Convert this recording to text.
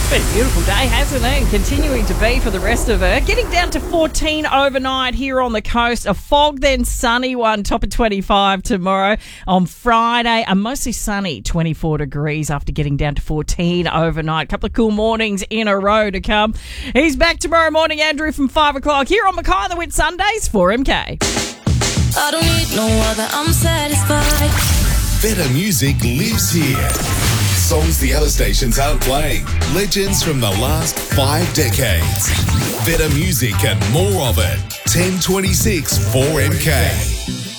Been a beautiful day, hasn't it? And continuing to be for the rest of it. Getting down to 14 overnight here on the coast. A fog, then sunny one, top of 25 tomorrow. On Friday, a mostly sunny 24 degrees after getting down to 14 overnight. A couple of cool mornings in a row to come. He's back tomorrow morning, Andrew, from 5 o'clock here on Mackay and the Wit Sundays for MK. I don't need no other, I'm satisfied. Better music lives here. Songs the other stations aren't playing. Legends from the last 5 decades. Better music and more of it. 1026 4MK.